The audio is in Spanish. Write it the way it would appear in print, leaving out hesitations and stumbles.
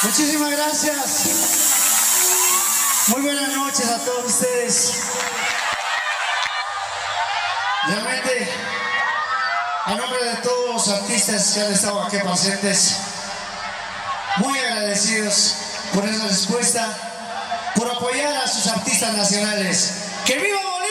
Muchísimas gracias. Muy buenas noches a todos ustedes. Realmente, a nombre de todos los artistas que han estado aquí presentes, muy agradecidos por esa respuesta, por apoyar a sus artistas nacionales. ¡Que viva Bolivia!